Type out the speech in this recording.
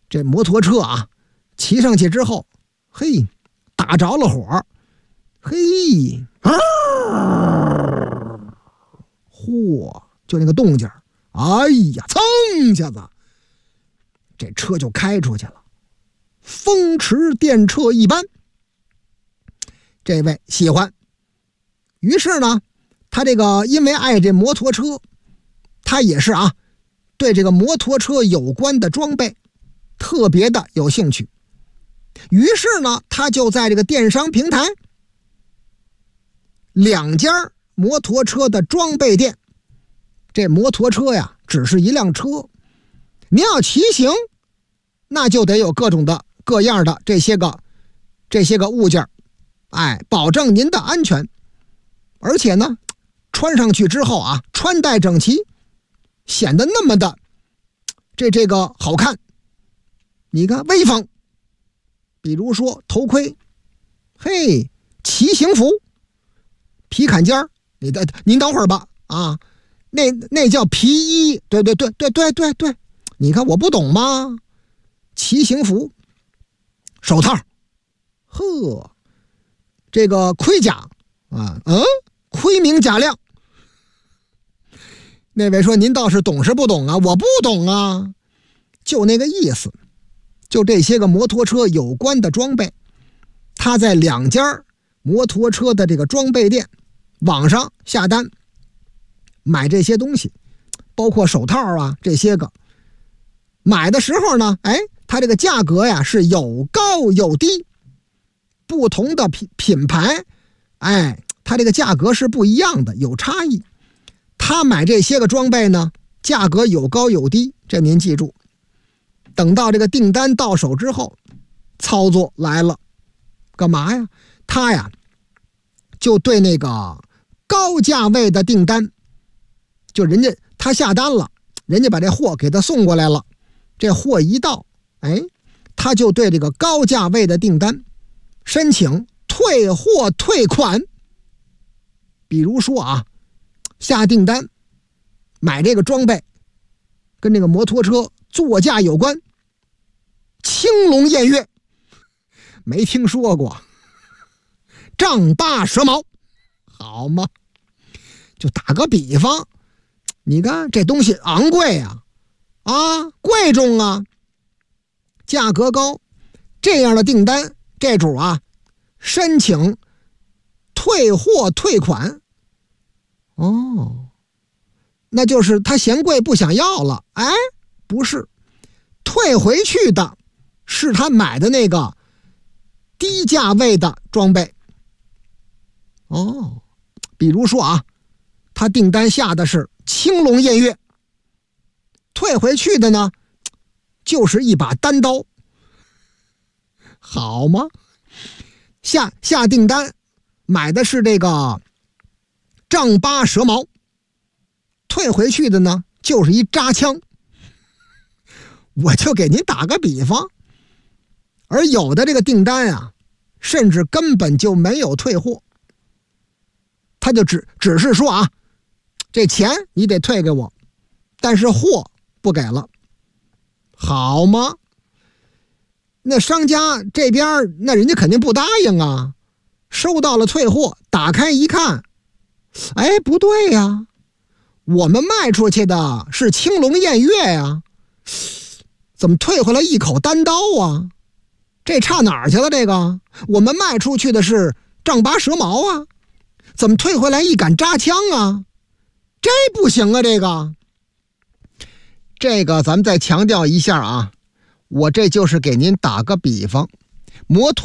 这摩托车啊，骑上去之后，嘿，打着了火，嘿，嚯，就那个动静，哎呀，噌一下子，这车就开出去了，风驰电掣一般。这位喜欢，于是呢，他这个因为爱这摩托车，他也是啊，对这个摩托车有关的装备特别的有兴趣。于是呢，他就在这个电商平台2家摩托车的装备店。这摩托车呀，只是一辆车，您要骑行，那就得有各种的各样的这些个物件，哎，保证您的安全。而且呢，穿上去之后啊，穿戴整齐，显得那么的这个好看，你看威风。比如说头盔，嘿，骑行服，皮坎肩，您等会儿吧啊，那叫皮衣，对，你看我不懂吗？骑行服，手套，呵，这个盔甲啊，盔明甲亮。那位说您倒是懂是不懂啊？我不懂啊，就那个意思。就这些个摩托车有关的装备，他在2家摩托车的这个装备店网上下单买这些东西，包括手套啊这些个。买的时候呢，它这个价格呀是有高有低，不同的品牌，它这个价格是不一样的，有差异。他买这些个装备呢，价格有高有低，这您记住。等到这个订单到手之后，操作来了，干嘛呀？他呀就对那个高价位的订单，就人家他下单了，人家把这货给他送过来了，这货一到，他就对这个高价位的订单申请退货退款。比如说啊，下订单买这个装备跟这个摩托车座驾有关，青龙偃月没听说过，丈八蛇矛，好吗？就打个比方，你看这东西昂贵啊，贵重啊，价格高，这样的订单，这主啊申请退货退款，那就是他嫌贵不想要了。不是，退回去的是他买的那个低价位的装备。比如说啊，他订单下的是青龙偃月，退回去的呢就是一把单刀，好吗？下订单买的是这个丈八蛇矛，退回去的呢就是一扎枪。我就给您打个比方。而有的这个订单啊，甚至根本就没有退货，他就只是说啊，这钱你得退给我，但是货不给了，好吗？那商家这边那人家肯定不答应啊，收到了退货，打开一看，不对呀，我们卖出去的是青龙偃月呀，怎么退回来一口单刀啊？这差哪儿去了？这个我们卖出去的是丈八蛇矛啊，怎么退回来一杆扎枪啊？这不行啊！这个咱们再强调一下啊，我这就是给您打个比方，摩托